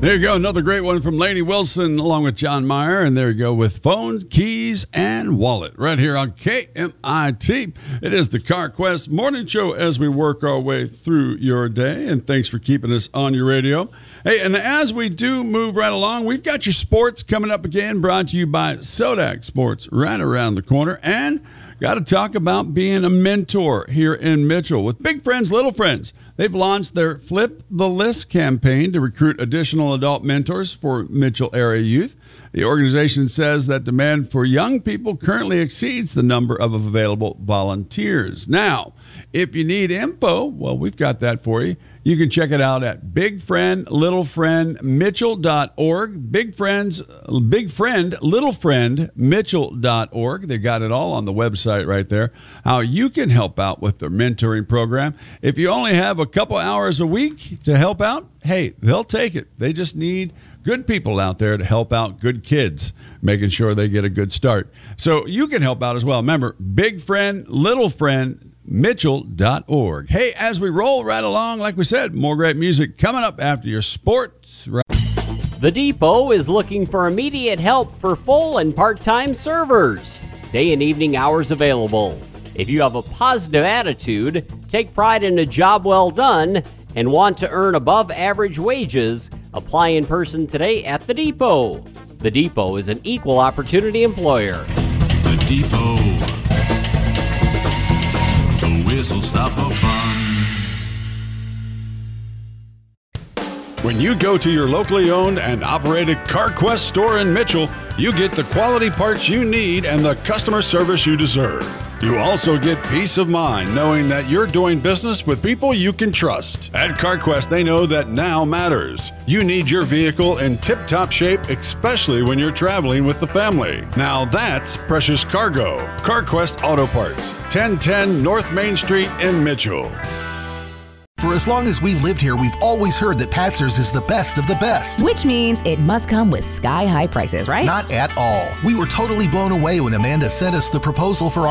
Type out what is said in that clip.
There you go. Another great one from Lainey Wilson along with John Mayer. And there you go with Phones, Keys, and Wallet right here on KMIT. It is the CarQuest Morning Show as we work our way through your day. And thanks for keeping us on your radio. Hey, and as we do move right along, we've got your sports coming up again, brought to you by Sodak Sports right around the corner. And got to talk about being a mentor here in Mitchell with Big Friends, Little Friends. They've launched their Flip the List campaign to recruit additional adult mentors for Mitchell area youth. The organization says that demand for young people currently exceeds the number of available volunteers. Now, if you need info, well, we've got that for you. You can check it out at bigfriendlittlefriendmitchell.org. Big Friend, littlefriendmitchell.org. They got it all on the website right there. How you can help out with their mentoring program. If you only have a couple hours a week to help out, hey, they'll take it. They just need good people out there to help out good kids, making sure they get a good start. So you can help out as well. Remember, Big Friend, Little Friend, Mitchell.org. Hey, as we roll right along, like we said, more great music coming up after your sports. The Depot is looking for immediate help for full and part-time servers. Day and evening hours available. If you have a positive attitude, take pride in a job well done, and want to earn above average wages, apply in person today at The Depot. The Depot is an equal opportunity employer. The Depot. Whistle stop for fun. When you go to your locally owned and operated CarQuest store in Mitchell, you get the quality parts you need and the customer service you deserve. You also get peace of mind knowing that you're doing business with people you can trust. At CarQuest, they know that now matters. You need your vehicle in tip-top shape, especially when you're traveling with the family. Now that's precious cargo. CarQuest Auto Parts, 1010 North Main Street in Mitchell. For as long as we've lived here, we've always heard that Patzer's is the best of the best. Which means it must come with sky-high prices, right? Not at all. We were totally blown away when Amanda sent us the proposal for